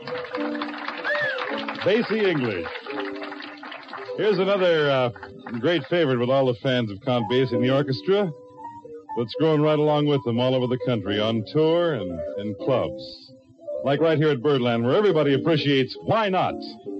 Basie English. Here's another great favorite with all the fans of Count Basie and the orchestra that's growing right along with them all over the country on tour and in clubs. Like right here at Birdland, where everybody appreciates Why Not?